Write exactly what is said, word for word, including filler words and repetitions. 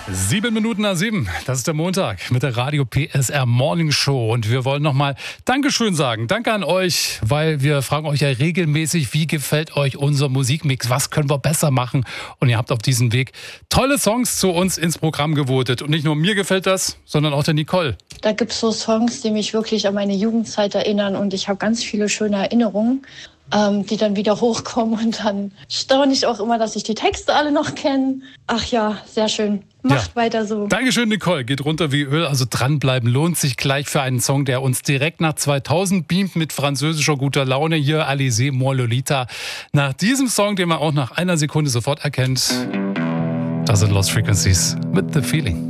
Sieben Minuten nach sieben, das ist der Montag mit der Radio P S R Morning Show und wir wollen nochmal Dankeschön sagen. Danke an euch, weil wir fragen euch ja regelmäßig, wie gefällt euch unser Musikmix, was können wir besser machen? Und ihr habt auf diesem Weg tolle Songs zu uns ins Programm gewotet. Und nicht nur mir gefällt das, sondern auch der Nicole. Da gibt es so Songs, die mich wirklich an meine Jugendzeit erinnern und ich habe ganz viele schöne Erinnerungen, ähm, die dann wieder hochkommen und dann staune ich auch immer, dass ich die Texte alle noch kenne. Ach ja, sehr schön. Macht ja weiter so. Dankeschön, Nicole. Geht runter wie Öl. Also dranbleiben lohnt sich gleich für einen Song, der uns direkt nach zweitausend beamt mit französischer guter Laune. Hier, Alizé, Moi Lolita. Nach diesem Song, den man auch nach einer Sekunde sofort erkennt, das sind Lost Frequencies mit The Feeling.